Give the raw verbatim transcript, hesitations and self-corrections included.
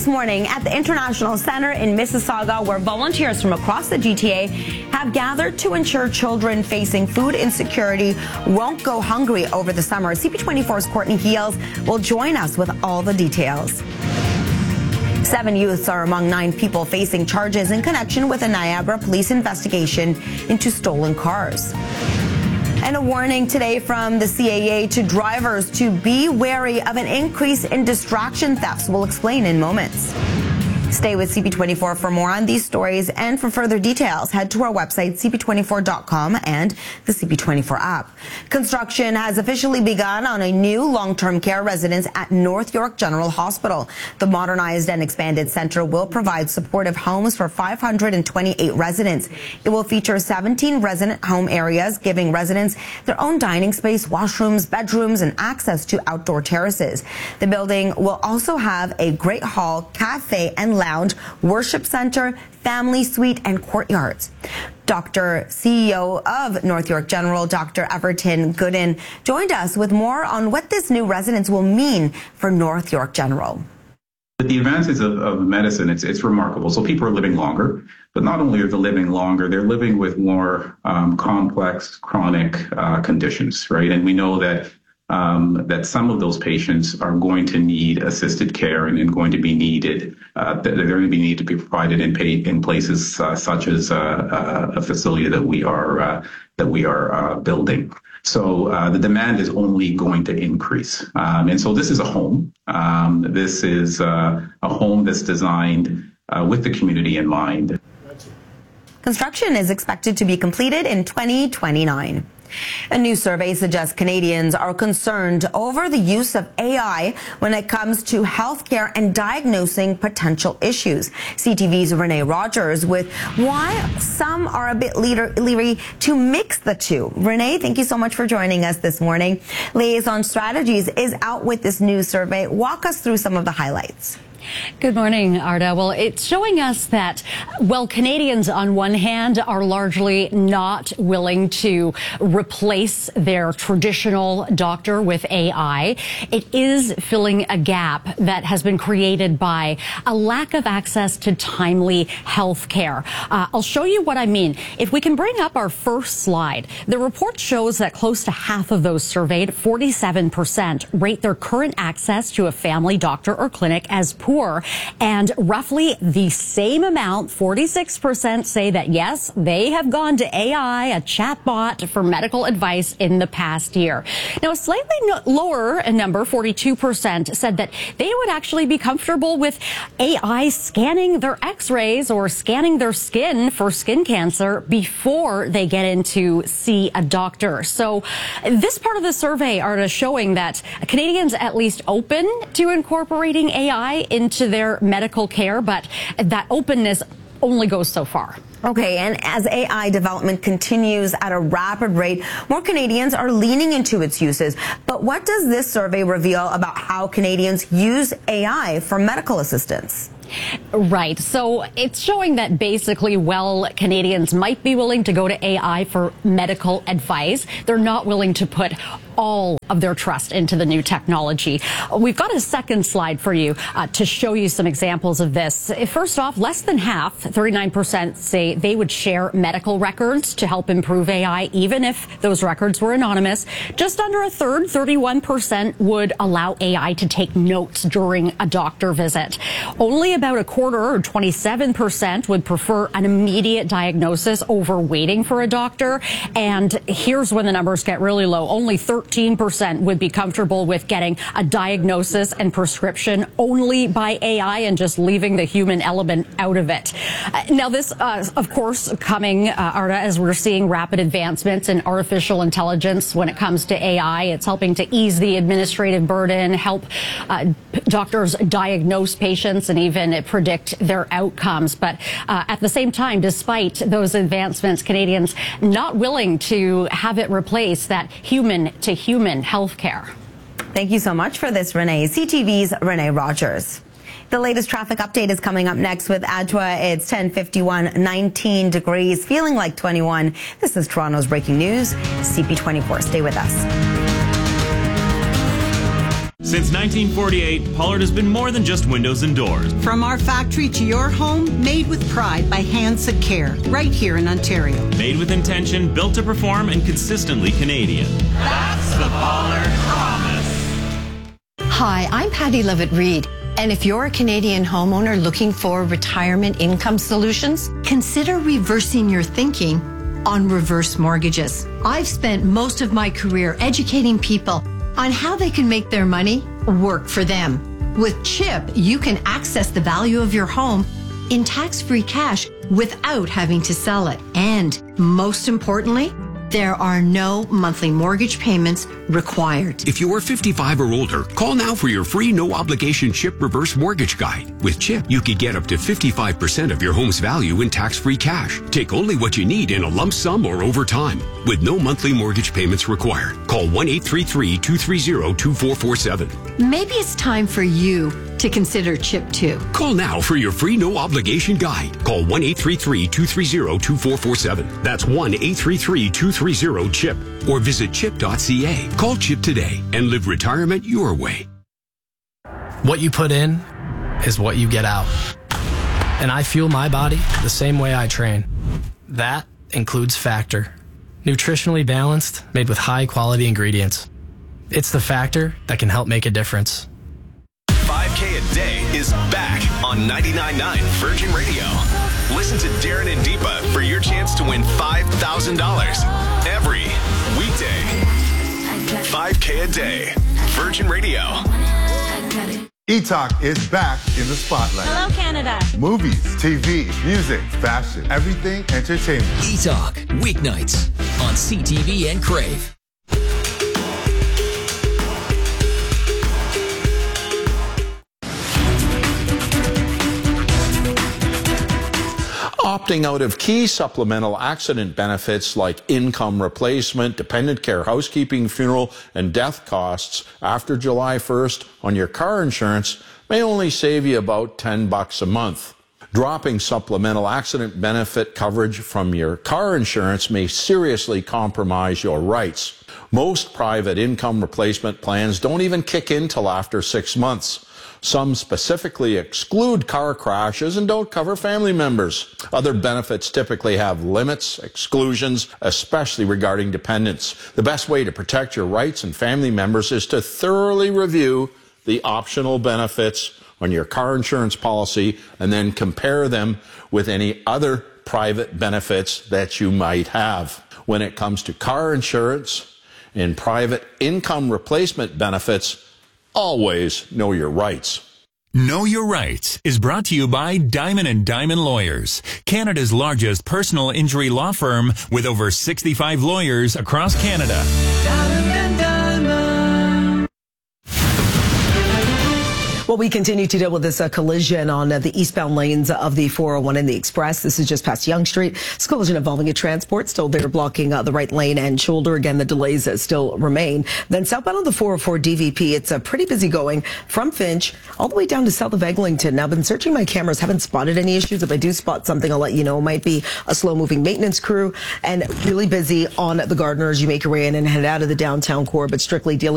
this morning at the International Center in Mississauga, where volunteers from across the G T A have gathered to ensure children facing food insecurity won't go hungry over the summer. C P twenty-four's Courtney Heels will join us with all the details. Seven youths are among nine people facing charges in connection with a Niagara police investigation into stolen cars. And a warning today from the C A A to drivers to be wary of an increase in distraction thefts. We'll explain in moments. Stay with C P twenty-four for more on these stories, and for further details, head to our website, C P twenty-four dot com, and the C P twenty-four app. Construction has officially begun on a new long-term care residence at North York General Hospital. The modernized and expanded center will provide supportive homes for five hundred twenty-eight residents. It will feature seventeen resident home areas, giving residents their own dining space, washrooms, bedrooms, and access to outdoor terraces. The building will also have a great hall, cafe, and lounge, worship center, family suite, and courtyards. Doctor C E O of North York General, Doctor Everton Gooden, joined us with more on what this new residence will mean for North York General. With the advances of, of medicine, it's, it's remarkable. So people are living longer, but not only are they living longer, they're living with more um, complex chronic uh, conditions, right? And we know that Um, that some of those patients are going to need assisted care and, and going to be needed. Uh, they're going to be need to be provided in, pay, in places uh, such as uh, uh, a facility that we are uh, that we are uh, building. So uh, the demand is only going to increase, um, and so this is a home. Um, this is uh, a home that's designed uh, with the community in mind. Construction is expected to be completed in twenty twenty-nine. A new survey suggests Canadians are concerned over the use of A I when it comes to healthcare and diagnosing potential issues. C T V's Renee Rogers with why some are a bit leery to mix the two. Renee, thank you so much for joining us this morning. Liaison Strategies is out with this new survey. Walk us through some of the highlights. Good morning, Arda. Well, it's showing us that, well, Canadians on one hand are largely not willing to replace their traditional doctor with A I. It is filling a gap that has been created by a lack of access to timely health care. Uh, I'll show you what I mean. If we can bring up our first slide, the report shows that close to half of those surveyed, forty-seven percent, rate their current access to a family doctor or clinic as poor. And roughly the same amount, forty-six percent, say that yes, they have gone to A I, a chatbot, for medical advice in the past year. Now, a slightly no lower number, forty-two percent, said that they would actually be comfortable with A I scanning their x-rays or scanning their skin for skin cancer before they get in to see a doctor. So this part of the survey are showing that Canadians at least open to incorporating A I in into their medical care, but that openness only goes so far. Okay, and as A I development continues at a rapid rate, more Canadians are leaning into its uses. But what does this survey reveal about how Canadians use A I for medical assistance? Right. So it's showing that basically, well, Canadians might be willing to go to A I for medical advice. They're not willing to put all of their trust into the new technology. We've got a second slide for you uh, to show you some examples of this. First off, less than half, thirty-nine percent, say they would share medical records to help improve A I, even if those records were anonymous. Just under a third, thirty-one percent, would allow A I to take notes during a doctor visit. Only about a quarter, or twenty-seven percent, would prefer an immediate diagnosis over waiting for a doctor. And here's when the numbers get really low. Only thirteen percent would be comfortable with getting a diagnosis and prescription only by A I and just leaving the human element out of it. Uh, now, this, uh, of course, coming, uh, Arda, as we're seeing rapid advancements in artificial intelligence when it comes to A I. It's helping to ease the administrative burden, help uh, doctors diagnose patients, and even predict their outcomes. But uh, at the same time, despite those advancements, Canadians not willing to have it replace that human to human health care. Thank you so much for this, Renee. C T V's Renee Rogers. The latest traffic update is coming up next with Adwa. It's ten fifty-one, nineteen degrees, feeling like twenty-one. This is Toronto's breaking news. C P twenty-four. Stay with us. Since nineteen forty-eight, Pollard has been more than just windows and doors. From our factory to your home, made with pride by Hands That Care, right here in Ontario. Made with intention, built to perform, and consistently Canadian. That's the Pollard Promise. Hi, I'm Patty Levitt-Reed. And if you're a Canadian homeowner looking for retirement income solutions, consider reversing your thinking on reverse mortgages. I've spent most of my career educating people on how they can make their money work for them. With CHIP, you can access the value of your home in tax-free cash without having to sell it. And most importantly, there are no monthly mortgage payments required. If you are fifty-five or older, call now for your free no-obligation CHIP reverse mortgage guide. With CHIP, you could get up to fifty-five percent of your home's value in tax-free cash. Take only what you need in a lump sum or over time, with no monthly mortgage payments required. Call one eight three three, two three zero, two four four seven. Maybe it's time for you to consider CHIP too. Call now for your free no-obligation guide. Call one eight three three, two three zero, two four four seven. That's one eight three three, two three zero, CHIP. Or visit chip dot c a. Call CHIP today and live retirement your way. What you put in is what you get out. And I fuel my body the same way I train. That includes Factor. Nutritionally balanced, made with high-quality ingredients. It's the Factor that can help make a difference. five K a day is back on ninety-nine point nine Virgin Radio. Listen to Darren and Deepa for your chance to win five thousand dollars every weekday. five K a day. Virgin Radio. E-Talk is back in the spotlight. Hello, Canada. Movies, T V, music, fashion, everything entertainment. E-Talk, weeknights on C T V and Crave. Opting out of key supplemental accident benefits like income replacement, dependent care, housekeeping, funeral, and death costs after July first on your car insurance may only save you about ten bucks a month. Dropping supplemental accident benefit coverage from your car insurance may seriously compromise your rights. Most private income replacement plans don't even kick in till after six months. Some specifically exclude car crashes and don't cover family members. Other benefits typically have limits, exclusions, especially regarding dependents. The best way to protect your rights and family members is to thoroughly review the optional benefits on your car insurance policy and then compare them with any other private benefits that you might have. When it comes to car insurance and private income replacement benefits, always know your rights. Know Your Rights is brought to you by Diamond and Diamond Lawyers, Canada's largest personal injury law firm with over sixty-five lawyers across Canada. Diamond and Diamond. Well, we continue to deal with this uh, collision on uh, the eastbound lanes of the four oh one and the Express. This is just past Yonge Street. This collision involving a transport still there blocking uh, the right lane and shoulder. Again, the delays uh, still remain. Then southbound on the four oh four D V P, it's uh, pretty busy going from Finch all the way down to south of Eglinton. Now, I've been searching my cameras, haven't spotted any issues. If I do spot something, I'll let you know. It might be a slow-moving maintenance crew and really busy on the Gardner as you make your way in and head out of the downtown core, but strictly dealing